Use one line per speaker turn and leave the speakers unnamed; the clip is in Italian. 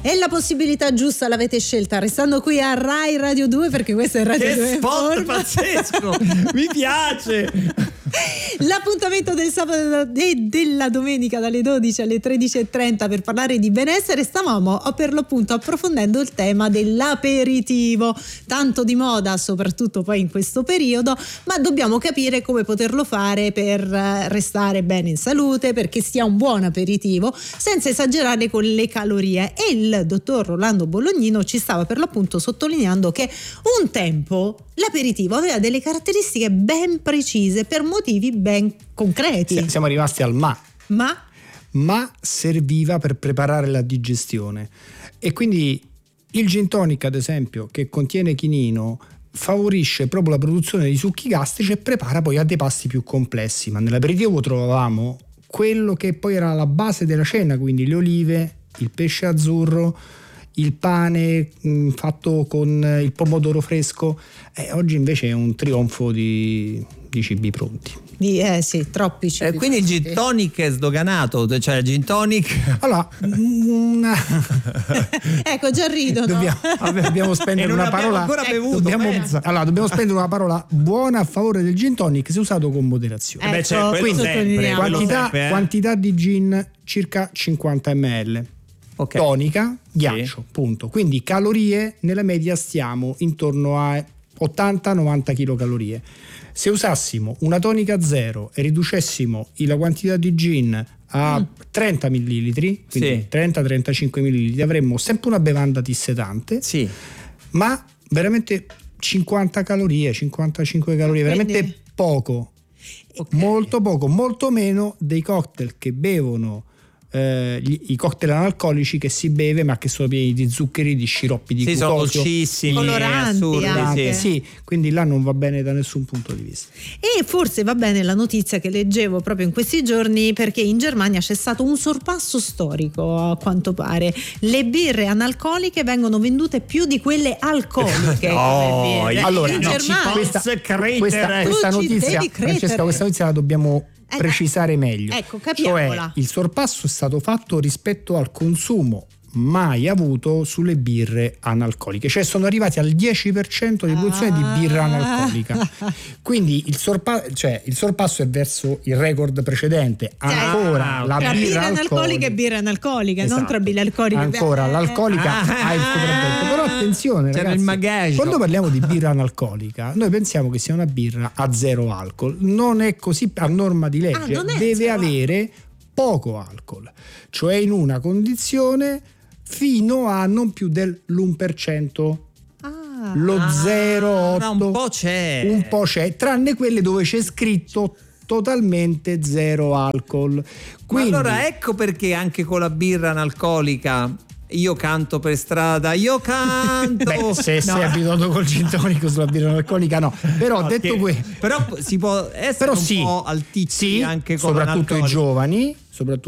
E la possibilità giusta l'avete scelta restando qui a Rai Radio 2, perché questo è Radio 2
Che
in
spot
forma.
pazzesco, mi piace.
L'appuntamento del sabato e della domenica dalle 12 alle 13:30 per parlare di benessere. Stavamo per l'appunto approfondendo il tema dell'aperitivo, tanto di moda soprattutto poi in questo periodo, ma dobbiamo capire come poterlo fare per restare bene in salute, perché sia un buon aperitivo senza esagerare con le calorie. E il dottor Rolando Bolognino ci stava per l'appunto sottolineando che un tempo l'aperitivo aveva delle caratteristiche ben precise per motivi ben concreti.
Siamo rimasti al ma serviva per preparare la digestione, e quindi il gin tonic, ad esempio, che contiene chinino, favorisce proprio la produzione di succhi gastrici e prepara poi a dei pasti più complessi. Ma nell'aperitivo trovavamo quello che poi era la base della cena, quindi le olive, il pesce azzurro, il pane fatto con il pomodoro fresco. Oggi invece è un trionfo di cibi pronti.
Sì, troppi cibi.
Quindi il gin tonic è sdoganato, cioè il gin tonic.
Allora,
ecco, già ridono.
Dobbiamo spendere una parola.
Ancora bevuto,
dobbiamo spendere una parola buona a favore del gin tonic, se usato con moderazione.
Ecco,
cioè, quello sempre,
quantità di gin circa 50 ml.
Okay.
Tonica, ghiaccio, punto. Quindi calorie nella media stiamo intorno a 80-90 kcal. Se usassimo una tonica zero e riducessimo la quantità di gin a 30 ml, quindi 30-35 ml, avremmo sempre una bevanda dissetante, ma veramente 50 calorie, 55 calorie, veramente poco, molto poco, molto meno dei cocktail che bevono i cocktail analcolici che si beve, ma che sono pieni di zuccheri, di sciroppi di glucosio,
sono dolcissimi,
coloranti,
sì, quindi là non va bene da nessun punto di vista.
E forse va bene la notizia che leggevo proprio in questi giorni, perché in Germania c'è stato un sorpasso storico, a quanto pare. Le birre analcoliche vengono vendute più di quelle alcoliche.
Allora,
in Germania
questa notizia, Francesca, questa notizia la dobbiamo precisare meglio.
Ecco, capiamola.
Cioè, il sorpasso è stato fatto rispetto al consumo mai avuto sulle birre analcoliche, cioè sono arrivati al 10% di produzione di birra analcolica. Quindi il sorpasso è verso il record precedente. Ancora la birra
analcolica e birra analcolica,
esatto,
non tra birre alcoliche.
Ancora l'alcolica ha il sopravvento. Però attenzione, ragazzi, quando parliamo di birra analcolica noi pensiamo che sia una birra a zero alcol. Non è così a norma di legge, deve avere poco alcol, cioè in una condizione fino a non più dell'1%. Lo 0,8 un po' c'è, tranne quelle dove c'è scritto totalmente zero alcol. Quindi,
ma allora ecco perché anche con la birra analcolica io canto per strada, io canto.
Beh, se sei abituato col gin tonico sulla birra analcolica no, però detto questo,
però si può essere un po' alticci anche con
soprattutto i giovani,